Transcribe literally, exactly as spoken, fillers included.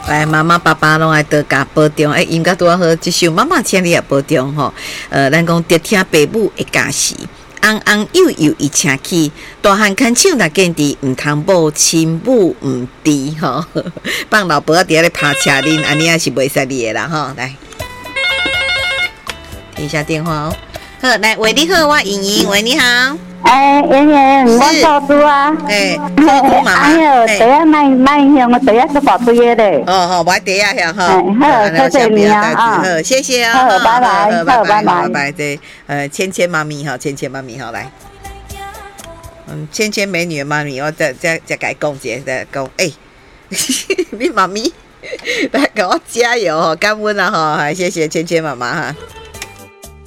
来，妈妈爸爸拢爱多加保重。哎、欸，音乐拄好，这首妈妈请你也保重吼。呃，咱讲得听爸母会加时，翁翁幼幼一请起，大汉牵手若见伫，毋通抱亲母毋知吼。放老婆伫遐咧拍车恁，安尼也是袂使你的啦吼。来，听一下电话哦。好，来，喂，你好，我莹莹，喂，你好。 哎，圆圆，我做猪啊！ 哎，做猪妈妈。 哎呦，第一卖卖香，我第一个大堆的嘞。 哦好，我第一下哈。 好，谢谢你啊！ 好，谢谢啊。 好，拜拜，好，拜拜， 拜拜。这呃，芊芊妈咪哈，芊芊妈咪好来。嗯，芊芊美女的妈咪，我再再再改讲解，再讲哎，你妈咪来给我加油哦，感恩啊哈，谢谢芊芊妈妈哈。